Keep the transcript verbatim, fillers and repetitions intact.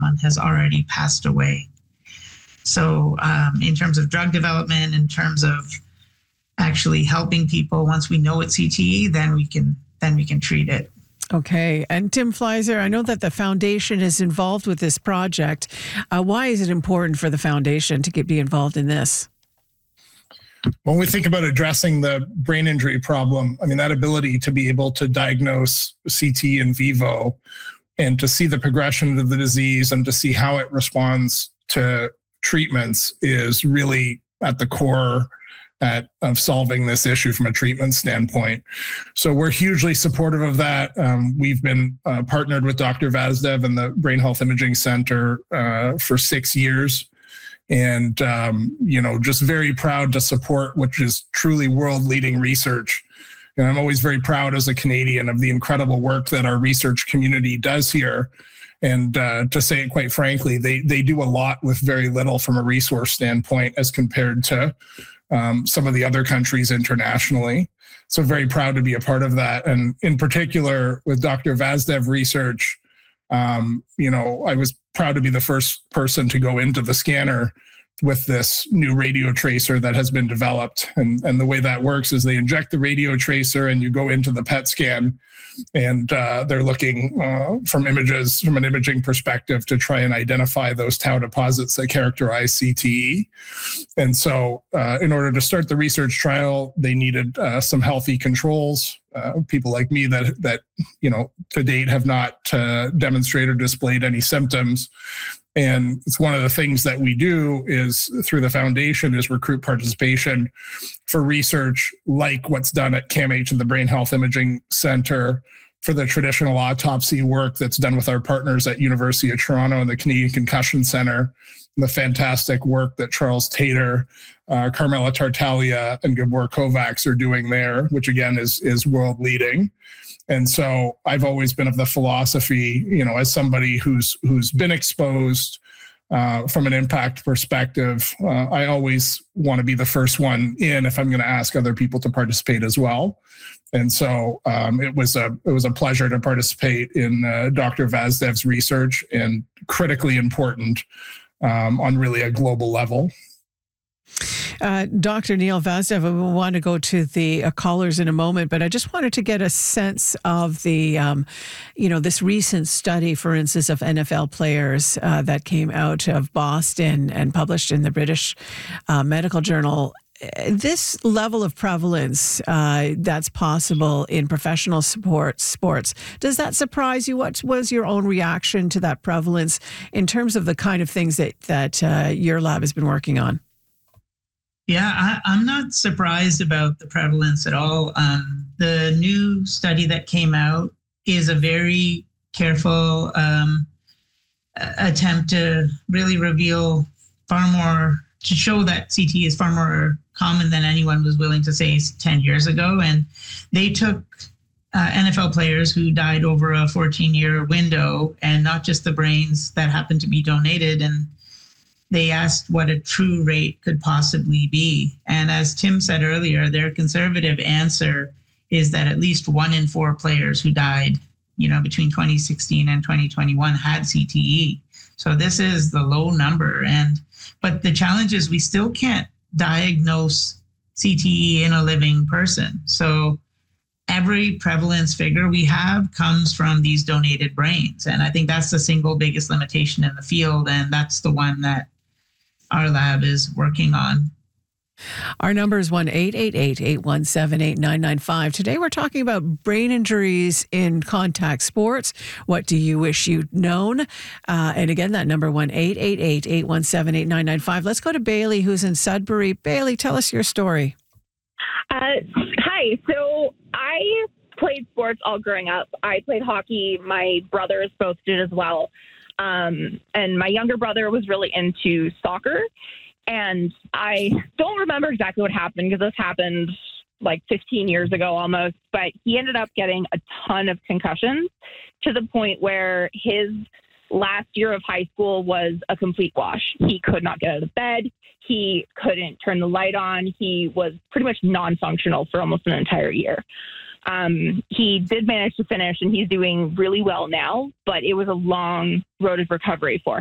one has already passed away. So um, in terms of drug development, in terms of actually helping people, once we know it's C T E, then we can then we can treat it. Okay. And Tim Fleiser, I know that the foundation is involved with this project. Uh, why is it important for the foundation to get, be involved in this? When we think about addressing the brain injury problem, I mean, that ability to be able to diagnose C T E in vivo and to see the progression of the disease and to see how it responds to treatments is really at the core At, of solving this issue from a treatment standpoint. So we're hugely supportive of that. Um, we've been uh, partnered with Doctor Vazdev and the Brain Health Imaging Center uh, for six years. And, um, you know, just very proud to support, which is truly world-leading research. And I'm always very proud as a Canadian of the incredible work that our research community does here. And uh, to say it quite frankly, they, they do a lot with very little from a resource standpoint as compared to Um, some of the other countries internationally. So very proud to be a part of that. And in particular with Doctor Vazdev research, um, you know, I was proud to be the first person to go into the scanner with this new radio tracer that has been developed. And, and the way that works is they inject the radio tracer and you go into the P E T scan and uh, they're looking uh, from images, from an imaging perspective to try and identify those tau deposits that characterize C T E. And so uh, in order to start the research trial, they needed uh, some healthy controls, uh, people like me that, that, you know, to date have not uh, demonstrated or displayed any symptoms. And it's one of the things that we do is through the foundation is recruit participation for research like what's done at C A M H and the Brain Health Imaging Center for the traditional autopsy work that's done with our partners at University of Toronto and the Canadian Concussion Center, and the fantastic work that Charles Tater, uh, Carmela Tartaglia, and Gabor Kovacs are doing there, which again is, is world leading. And so I've always been of the philosophy, you know, as somebody who's who's been exposed uh, from an impact perspective, uh, I always want to be the first one in if I'm going to ask other people to participate as well. And so um, it was a it was a pleasure to participate in uh, Doctor Vazdev's research, and critically important um, on really a global level. Uh, Doctor Neil Vazdev, we want to go to the uh, callers in a moment, but I just wanted to get a sense of the, um, you know, this recent study, for instance, of N F L players uh, that came out of Boston and published in the British uh, Medical Journal. This level of prevalence uh, that's possible in professional support sports, does that surprise you? What was your own reaction to that prevalence in terms of the kind of things that, that uh, your lab has been working on? Yeah, I, I'm not surprised about the prevalence at all. Um, the new study that came out is a very careful um, attempt to really reveal far more, to show that C T E is far more common than anyone was willing to say ten years ago. And they took uh, N F L players who died over a fourteen-year window, and not just the brains that happened to be donated, and they asked what a true rate could possibly be. And as Tim said earlier, their conservative answer is that at least one in four players who died, you know, between twenty sixteen and twenty twenty-one had C T E. So this is the low number. And but the challenge is we still can't diagnose C T E in a living person. So every prevalence figure we have comes from these donated brains. And I think that's the single biggest limitation in the field. And that's the one that our lab is working on. Our number is one eight eight eight, eight one seven, eight nine nine five. Today we're talking about brain injuries in contact sports. What do you wish you'd known? Uh, and again, that number one eight eight eight, eight one seven, eight nine nine five. Let's go to Bailey, who's in Sudbury. Bailey, tell us your story. Uh, hi. So I played sports all growing up. I played hockey. My brothers both did as well. Um, and my younger brother was really into soccer. And I don't remember exactly what happened because this happened like fifteen years ago almost. But he ended up getting a ton of concussions to the point where his last year of high school was a complete wash. He could not get out of bed. He couldn't turn the light on. He was pretty much non-functional for almost an entire year. Um, he did manage to finish, and he's doing really well now, but it was a long road of recovery for